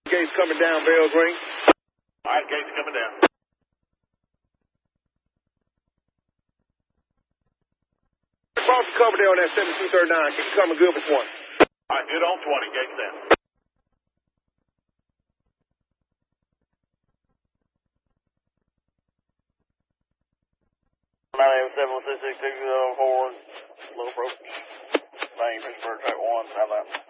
Gates coming down, bells ring. All right, Gates coming down. Cross the cover there on that 7239. Keep coming good for 20. All right, good on 20, Gates down. Low approach. Main Pittsburgh track 1, how about?